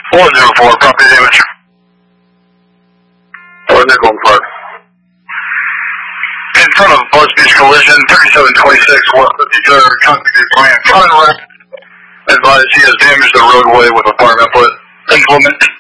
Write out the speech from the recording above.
404, property damage. Nickel Park. In front of Buzz Beach Collision, 3726 West 53rd, contacted Brian Conrad. Advised he has damaged the roadway with a farm input implement.